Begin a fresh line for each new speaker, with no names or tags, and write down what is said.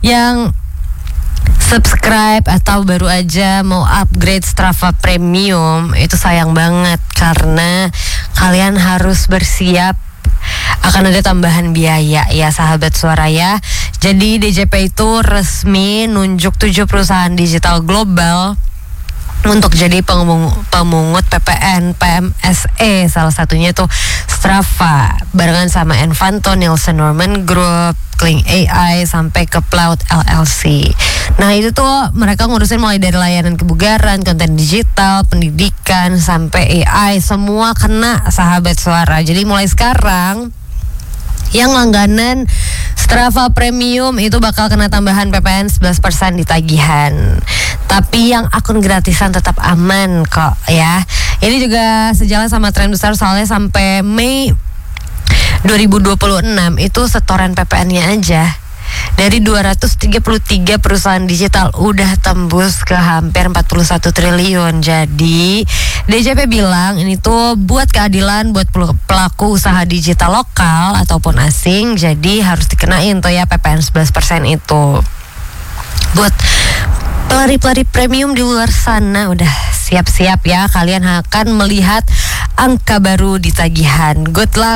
yang subscribe atau baru aja mau upgrade Strava Premium, itu sayang banget karena kalian harus bersiap akan ada tambahan biaya ya sahabat suara ya. Jadi DJP itu resmi nunjuk 7 perusahaan digital global untuk jadi pemungut PPN PMSE, salah satunya tuh Strava barengan sama Envanto, Nielsen Norman Group, Kling AI sampai ke Cloud LLC. Nah itu tuh mereka ngurusin mulai dari layanan kebugaran, konten digital, pendidikan sampai AI, semua kena sahabat suara. Jadi mulai sekarang yang langganan Strava Premium itu bakal kena tambahan PPN 11% di tagihan. Tapi yang akun gratisan tetap aman kok ya. Ini juga sejalan sama tren besar soalnya sampai Mei 2026 itu setoran PPN-nya aja dari 233 perusahaan digital udah tembus ke hampir 41 triliun. Jadi DJP bilang ini tuh buat keadilan buat pelaku usaha digital lokal ataupun asing. Jadi harus dikenain tuh ya PPN 11% itu. Buat pelari-pelari premium di luar sana udah siap-siap ya, kalian akan melihat angka baru di tagihan. Good luck.